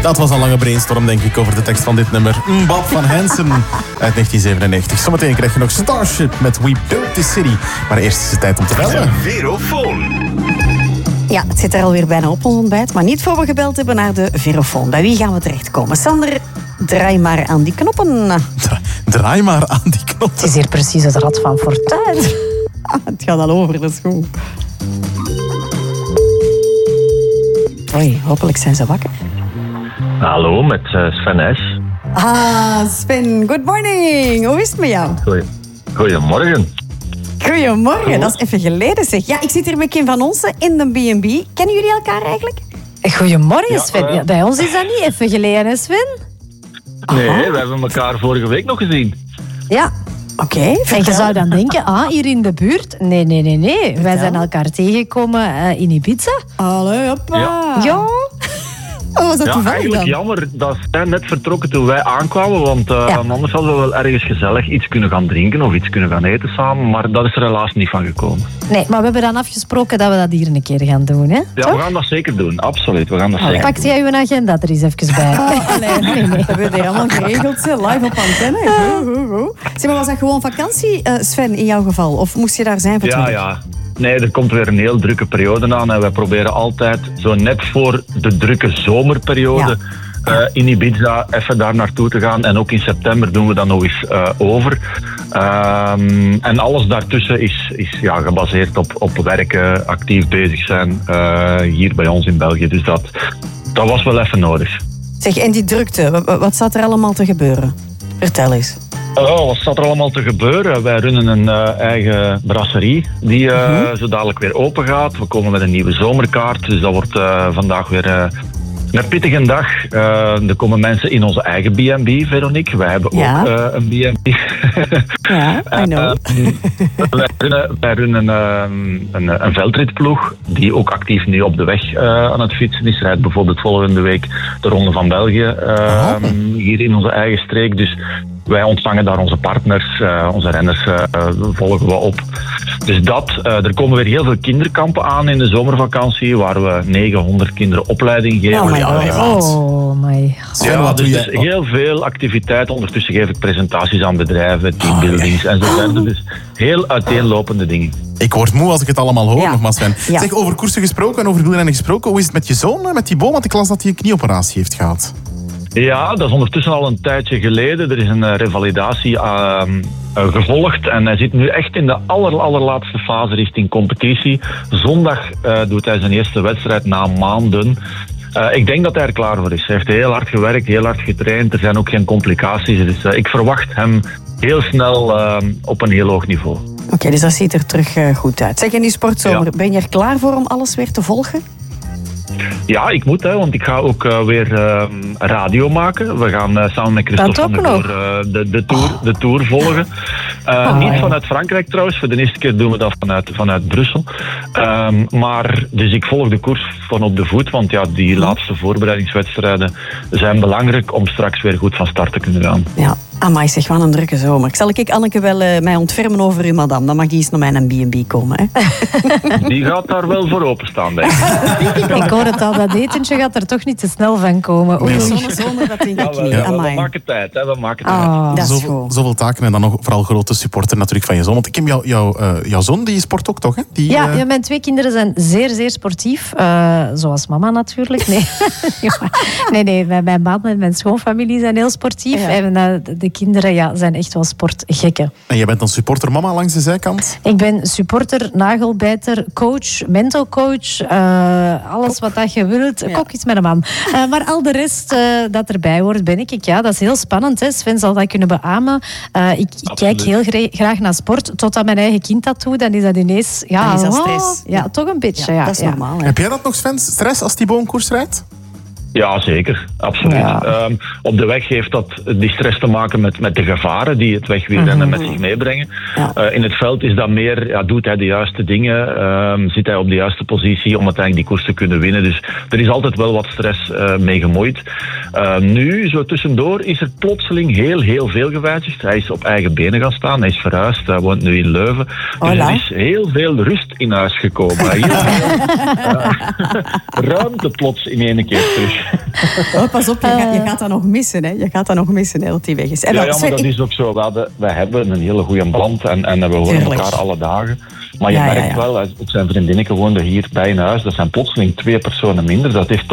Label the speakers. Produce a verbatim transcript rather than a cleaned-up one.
Speaker 1: Dat was een lange brainstorm, denk ik, over de tekst van dit nummer. Mbap van Hansen uit negentien zevenennegentig. Zometeen krijg je nog Starship met We Built This City. Maar eerst is het tijd om te bellen.
Speaker 2: Verofoon.
Speaker 3: Ja, het zit er alweer bijna op ons ontbijt, maar niet voor we gebeld hebben naar de Verofoon. Bij wie gaan we terechtkomen? Sander, draai maar aan die knoppen.
Speaker 1: Dra- draai maar aan die knoppen.
Speaker 4: Het is hier precies het Rad van Fortuin.
Speaker 3: Ah, het gaat al over, dat is goed. Oei, hopelijk zijn ze wakker.
Speaker 5: Hallo, met uh, Sven S.
Speaker 3: Ah, Sven, good morning. Hoe is het met jou?
Speaker 5: Goeie. Goedemorgen.
Speaker 3: Goedemorgen, dat is even geleden zeg. Ja, ik zit hier met Kim van Onsen in de B en B. Kennen jullie elkaar eigenlijk?
Speaker 4: Goedemorgen,
Speaker 5: Ja,
Speaker 4: Sven.
Speaker 5: uh...
Speaker 4: Ja, bij ons is dat niet even geleden, hè, Sven?
Speaker 5: Nee, we hebben elkaar vorige week nog gezien.
Speaker 4: Ja.
Speaker 3: Oké,
Speaker 4: En je
Speaker 3: vertel.
Speaker 4: zou dan denken, ah, hier in de buurt? Nee, nee, nee, nee. Wij zijn elkaar tegengekomen uh, in Ibiza.
Speaker 3: Allee, hoppa.
Speaker 5: Ja.
Speaker 4: Ja.
Speaker 3: Oh, was dat
Speaker 5: Ja,
Speaker 3: toevallig
Speaker 5: eigenlijk
Speaker 3: dan?
Speaker 5: jammer dat zij net vertrokken toen wij aankwamen, want uh,
Speaker 4: Ja.
Speaker 5: anders hadden we wel ergens gezellig iets kunnen gaan drinken of iets kunnen gaan eten samen, maar dat is er helaas niet van gekomen.
Speaker 4: Nee, maar we hebben dan afgesproken dat we dat hier een keer gaan doen, hè?
Speaker 5: Ja, we gaan dat zeker doen, absoluut. We gaan dat
Speaker 4: Allee,
Speaker 5: zeker
Speaker 4: pakt jij uw agenda er eens even bij?
Speaker 3: Oh, allee, nee, nee. Dat hebben we hier allemaal geregeld, hè. Live op antenne. Goed, goed, goed. Zeg, maar was dat gewoon vakantie, uh, Sven, in jouw geval? Of moest je daar zijn voor het
Speaker 5: Ja,
Speaker 3: werk?
Speaker 5: ja. Nee, er komt weer een heel drukke periode aan en wij proberen altijd zo net voor de drukke zomerperiode uh, in Ibiza even daar naartoe te gaan. En ook in september doen we dat nog eens uh, over. Um, en alles daartussen is, is ja, gebaseerd op, op werken, actief bezig zijn uh, hier bij ons in België. Dus dat, dat was wel even nodig.
Speaker 3: Zeg, en die drukte, wat, wat staat er allemaal te gebeuren? Vertel eens.
Speaker 5: Oh, wat staat er allemaal te gebeuren? Wij runnen een uh, eigen brasserie die uh, mm-hmm. zo dadelijk weer open gaat. We komen met een nieuwe zomerkaart, dus dat wordt uh, vandaag weer uh, een pittige dag. Uh, er komen mensen in onze eigen B en B, Veronique. Wij hebben
Speaker 3: Ja.
Speaker 5: ook uh, een B en B.
Speaker 3: Ja, I know.
Speaker 5: Uh, wij runnen, wij runnen uh, een, een veldritploeg die ook actief nu op de weg uh, aan het fietsen is. Rijdt bijvoorbeeld volgende week de Ronde van België uh, oh. hier in onze eigen streek. Dus wij ontvangen daar onze partners, uh, onze renners uh, volgen we op. Dus dat, uh, er komen weer heel veel kinderkampen aan in de zomervakantie, waar we negenhonderd kinderen opleiding geven.
Speaker 3: Oh my God.
Speaker 4: Oh my
Speaker 1: Sven,
Speaker 5: Ja,
Speaker 1: wat doe
Speaker 5: dus
Speaker 1: je?
Speaker 5: dus heel veel activiteit. Ondertussen geef ik presentaties aan bedrijven, teambuildings en zo verder. Dus heel uiteenlopende dingen.
Speaker 1: Ik word moe als ik het allemaal hoor,
Speaker 3: Ja.
Speaker 1: nogmaals, Sven.
Speaker 3: Ja.
Speaker 1: Zeg, over koersen gesproken en over wielrennen gesproken. Hoe is het met je zoon, met Thibaut? Want ik las dat hij een knieoperatie heeft gehad.
Speaker 5: Ja, dat is ondertussen al een tijdje geleden. Er is een uh, revalidatie uh, uh, gevolgd en hij zit nu echt in de aller, allerlaatste fase richting competitie. Zondag uh, doet hij zijn eerste wedstrijd na maanden. Uh, ik denk dat hij er klaar voor is. Hij heeft heel hard gewerkt, heel hard getraind. Er zijn ook geen complicaties. Dus uh, ik verwacht hem heel snel uh, op een heel hoog niveau.
Speaker 3: Oké, okay, dus dat ziet er terug uh, goed uit. Zeg, in die sportzomer,
Speaker 5: Ja.
Speaker 3: ben je er klaar voor om alles weer te volgen?
Speaker 5: Ja, ik moet, hè, want ik ga ook uh, weer uh, radio maken. We gaan uh, samen met Christophe van der Goor uh, de, de, tour, de tour volgen. Uh,
Speaker 4: Oh,
Speaker 5: niet
Speaker 4: ja.
Speaker 5: vanuit Frankrijk trouwens, voor de eerste keer doen we dat vanuit, vanuit Brussel. Um, maar, dus ik volg de koers van op de voet, want ja, die laatste voorbereidingswedstrijden zijn belangrijk om straks weer goed van start te kunnen gaan.
Speaker 3: Ja, amai, zeg, wat een drukke zomer. Zal ik Anneke wel uh, mij ontfermen over u, madame? Dan mag die eens naar mijn B en B komen, hè?
Speaker 5: Die gaat daar wel voor openstaan, denk ik.
Speaker 4: Ik hoor het al, dat etentje gaat er toch niet te snel van komen. Oei, oei.
Speaker 3: Zo'n zomer, dat denk
Speaker 5: Ja,
Speaker 3: ik
Speaker 5: we,
Speaker 3: niet.
Speaker 5: ja, we, we
Speaker 3: Amai.
Speaker 5: maken tijd, hè, we maken tijd.
Speaker 4: Ah.
Speaker 3: Dat is
Speaker 1: Zoveel,
Speaker 3: goed.
Speaker 1: zoveel taken en dan nog vooral grote supporter natuurlijk van je zoon. Want Kim, jou, jou, uh, jouw zoon die sport ook toch? Hè? Die,
Speaker 4: Ja,
Speaker 1: uh,
Speaker 4: ja, mijn twee kinderen zijn zeer, zeer sportief. Uh, zoals mama natuurlijk. Nee, nee, nee mijn, mijn man en mijn schoonfamilie zijn heel sportief.
Speaker 3: Ja.
Speaker 4: En uh, de, de kinderen ja, zijn echt wel sportgekken.
Speaker 1: En jij bent dan supporter mama langs de zijkant?
Speaker 4: Ik ben supporter, nagelbijter, coach, mental coach. Uh, alles wat dat je wilt.
Speaker 3: Ja.
Speaker 4: Kok is met een man. Uh, maar al de rest uh, dat erbij hoort, ben ik. ik. Ja, dat is heel spannend. Hè. Sven zal dat kunnen beamen. Uh, ik, ik kijk heel gra- graag naar sport. Totdat mijn eigen kind dat doet, dan is dat ineens... Ja,
Speaker 3: Dan is dat
Speaker 4: oh,
Speaker 3: stress.
Speaker 4: ja, toch een beetje.
Speaker 3: Ja,
Speaker 4: Ja,
Speaker 3: dat is
Speaker 4: ja.
Speaker 3: normaal, hè?
Speaker 1: Heb jij dat nog, Sven? Stress als Thibaut een koers rijdt?
Speaker 5: Ja, zeker. Absoluut.
Speaker 4: Ja.
Speaker 5: Um, op de weg heeft dat die stress te maken met, met de gevaren die het wegwielrennen met zich meebrengen.
Speaker 3: Ja.
Speaker 5: Uh, in het veld is dat meer, ja, doet hij de juiste dingen, um, zit hij op de juiste positie om uiteindelijk die koers te kunnen winnen. Dus er is altijd wel wat stress uh, mee gemoeid. Uh, nu, zo tussendoor, is er plotseling heel, heel veel gewijzigd. Hij is op eigen benen gaan staan, hij is verhuisd, hij woont nu in Leuven. Dus
Speaker 3: Hola.
Speaker 5: er is heel veel rust in huis gekomen. Heel veel uh, ruimte plots in één keer terug.
Speaker 3: Oh, pas op, je, gaat, je gaat dat nog missen. Hè. Je gaat dat nog missen, hè, dat die weg is. En
Speaker 5: ja,
Speaker 3: wel,
Speaker 5: ja, maar dat
Speaker 3: ik...
Speaker 5: is ook zo. We, hadden, we hebben een hele goede band en, en we horen
Speaker 3: Tuurlijk.
Speaker 5: elkaar alle dagen. Maar je
Speaker 3: Ja, ja,
Speaker 5: merkt
Speaker 3: ja.
Speaker 5: wel, ook zijn vriendinnen woonden hier bij in huis, dat zijn plotseling twee personen minder. Dat heeft